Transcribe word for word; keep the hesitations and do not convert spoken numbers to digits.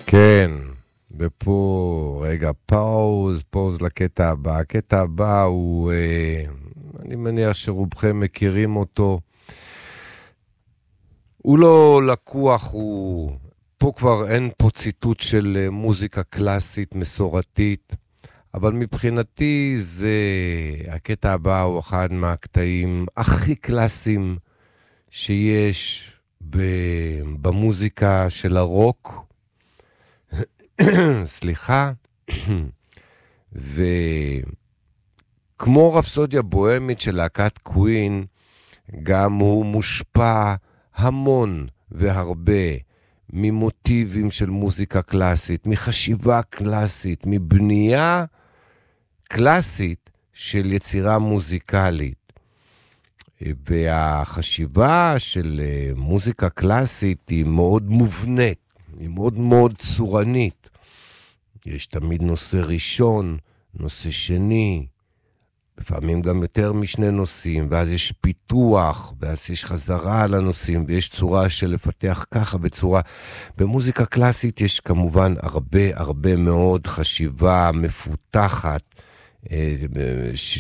כן, ופה, רגע, פאוז, פאוז לקטע הבא. הקטע הבא הוא, אה, אני מניח שרובכם מכירים אותו. הוא לא לקוח, הוא... פה כבר אין פה ציטוט של אה, מוזיקה קלאסית, מסורתית, אבל מבחינתי זה... הקטע הבא הוא אחד מהקטעים הכי קלאסיים שיש ב... במוזיקה של הרוק. סליחה. וכמו רפסודיה בוהמית של להקת קווין, גם הוא מושפע המון והרבה ממוטיבים של מוזיקה קלאסית, מחשיבה קלאסית, מבנייה קלאסית של יצירה מוזיקלית. והחשיבה של מוזיקה קלאסית היא מאוד מובנית, היא מאוד מאוד צורנית. יש תמיד נושא ראשון, נושא שני, לפעמים גם יותר משני נושאים, ואז יש פיתוח, ואז יש חזרה על הנושאים, ויש צורה של לפתח ככה בצורה. במוזיקה קלאסית יש כמובן הרבה הרבה מאוד חשיבה מפותחת,